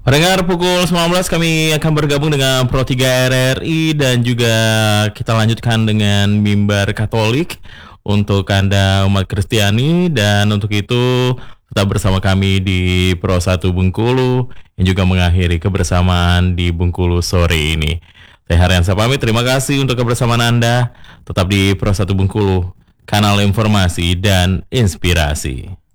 Pendengar pukul 19 kami akan bergabung dengan Pro 3 RRI dan juga kita lanjutkan dengan mimbar Katolik untuk Anda umat Kristiani, dan untuk itu tetap bersama kami di Pro 1 Bengkulu yang juga mengakhiri kebersamaan di Bengkulu sore ini. Saya Haryansa pamit, terima kasih untuk kebersamaan Anda. Tetap di Pro 1 Bengkulu, kanal informasi dan inspirasi.